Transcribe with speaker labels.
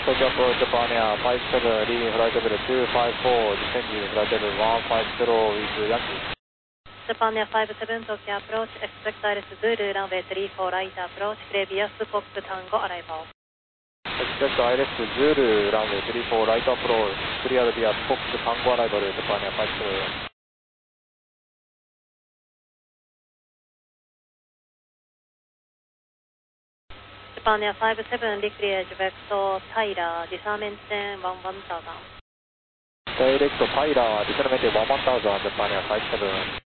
Speaker 1: Tokyo approach Japania 57, leaving flight level 254, descending flight level 150 with Yankee.
Speaker 2: Japania 57, Tokyo approach, expect ILS Zulu, runway 34 right approach, clear via Fox Tango arrival.
Speaker 1: Expect ILS Zulu, runway 34 right approach, clear via Fox Tango arrival, Japania 57.
Speaker 2: Japania 57, decrease vector Tyler, disarmament 1000.
Speaker 1: Direct Tyler, disarmament 1000, Japania 57.